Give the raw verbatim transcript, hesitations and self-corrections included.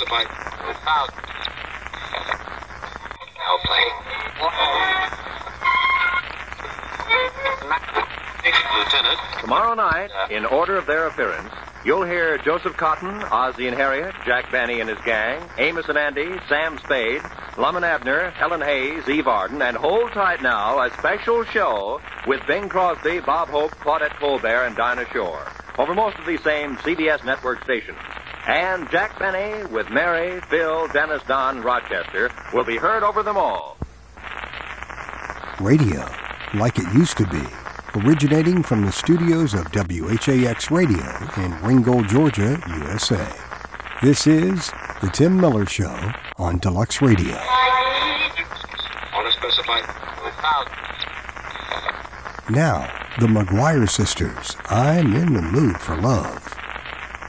specified. Out. Airplane. Lieutenant. Tomorrow night, in order of their appearance, you'll hear Joseph Cotton, Ozzie and Harriet, Jack Benny and his gang, Amos and Andy, Sam Spade, Lum and Abner, Helen Hayes, Eve Arden, and hold tight now, a special show with Bing Crosby, Bob Hope, Claudette Colbert, and Dinah Shore over most of these same C B S network stations. And Jack Benny with Mary, Phil, Dennis, Don, Rochester will be heard over them all. Radio, like it used to be, originating from the studios of W H A X Radio in Ringgold, Georgia, U S A. This is The Tim Miller Show on Deluxe Radio. On a specified. Out. Now, the McGuire Sisters, I'm in the Mood for Love.